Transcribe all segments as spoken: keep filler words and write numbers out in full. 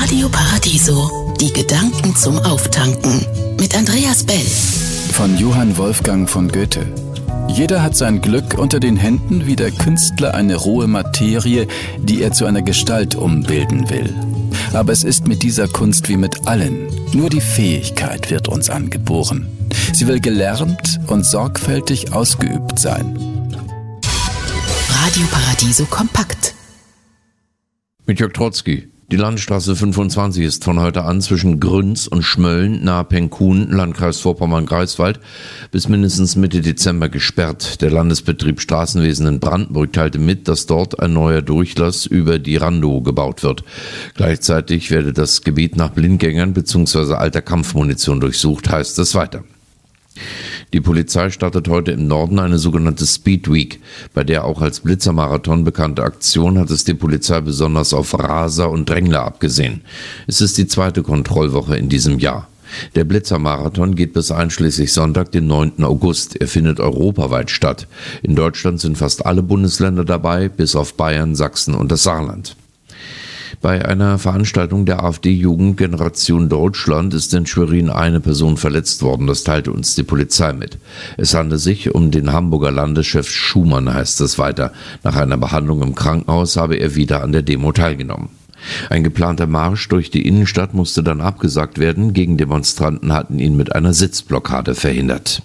Radio Paradiso, die Gedanken zum Auftanken mit Andreas Bell. Von Johann Wolfgang von Goethe. Jeder hat sein Glück unter den Händen wie der Künstler eine rohe Materie, die er zu einer Gestalt umbilden will. Aber es ist mit dieser Kunst wie mit allen. Nur die Fähigkeit wird uns angeboren. Sie will gelernt und sorgfältig ausgeübt sein. Radio Paradiso kompakt. Mit Jörg Trotzki. Die Landstraße fünfundzwanzig ist von heute an zwischen Grünz und Schmölln nahe Penkun, Landkreis Vorpommern-Greifswald, bis mindestens Mitte Dezember gesperrt. Der Landesbetrieb Straßenwesen in Brandenburg teilte mit, dass dort ein neuer Durchlass über die Randow gebaut wird. Gleichzeitig werde das Gebiet nach Blindgängern bzw. alter Kampfmunition durchsucht, heißt es weiter. Die Polizei startet heute im Norden eine sogenannte Speed Week. Bei der auch als Blitzermarathon bekannte Aktion hat es die Polizei besonders auf Raser und Drängler abgesehen. Es ist die zweite Kontrollwoche in diesem Jahr. Der Blitzermarathon geht bis einschließlich Sonntag, den neunten August. Er findet europaweit statt. In Deutschland sind fast alle Bundesländer dabei, bis auf Bayern, Sachsen und das Saarland. Bei einer Veranstaltung der AfD-Jugend Generation Deutschland ist in Schwerin eine Person verletzt worden, das teilte uns die Polizei mit. Es handelt sich um den Hamburger Landeschef Schumann, heißt es weiter. Nach einer Behandlung im Krankenhaus habe er wieder an der Demo teilgenommen. Ein geplanter Marsch durch die Innenstadt musste dann abgesagt werden. Gegendemonstranten hatten ihn mit einer Sitzblockade verhindert.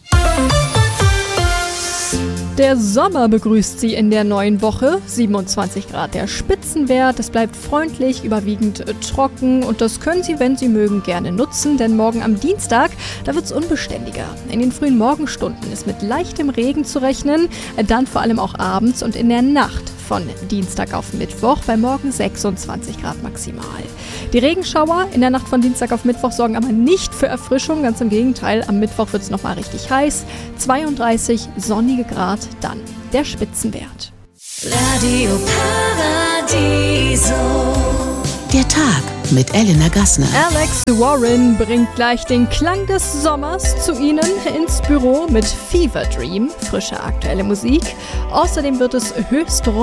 Der Sommer begrüßt Sie in der neuen Woche. siebenundzwanzig Grad der Spitzenwert. Es bleibt freundlich, überwiegend trocken und das können Sie, wenn Sie mögen, gerne nutzen, denn morgen am Dienstag, da wird es unbeständiger. In den frühen Morgenstunden ist mit leichtem Regen zu rechnen, dann vor allem auch abends und in der Nacht von Dienstag auf Mittwoch, bei morgen sechsundzwanzig Grad maximal. Die Regenschauer in der Nacht von Dienstag auf Mittwoch sorgen aber nicht für Erfrischung, ganz im Gegenteil, am Mittwoch wird es nochmal richtig heiß, zweiunddreißig sonnige Grad, dann der Spitzenwert. Radio Paradiso. Der Tag mit Elena Gassner. Alex Warren bringt gleich den Klang des Sommers zu Ihnen ins Büro mit Fever Dream, frische aktuelle Musik. Außerdem wird es höchst